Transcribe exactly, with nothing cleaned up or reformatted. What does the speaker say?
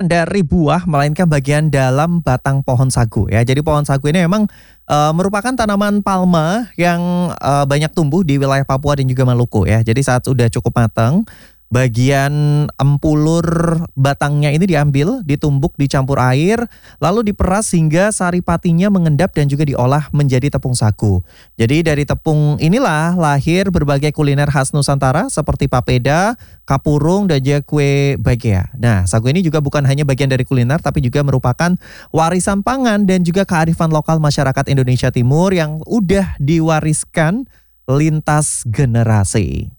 dari buah, melainkan bagian dalam batang pohon sagu ya. Jadi pohon sagu ini memang uh, merupakan tanaman palma yang uh, banyak tumbuh di wilayah Papua dan juga Maluku ya. Jadi saat sudah cukup matang, bagian empulur batangnya ini diambil, ditumbuk, dicampur air, lalu diperas hingga saripatinya mengendap dan juga diolah menjadi tepung sagu. Jadi dari tepung inilah lahir berbagai kuliner khas Nusantara seperti papeda, kapurung, dan juga kue bagea. Nah, sagu ini juga bukan hanya bagian dari kuliner tapi juga merupakan warisan pangan dan juga kearifan lokal masyarakat Indonesia Timur yang udah diwariskan lintas generasi.